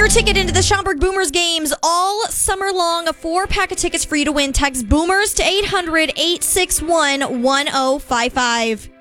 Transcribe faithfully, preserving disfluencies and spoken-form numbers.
your ticket into the Schaumburg Boomers games all summer long. A four-pack of tickets for you to win. Text Boomers to eight hundred, eight six one, one oh five five.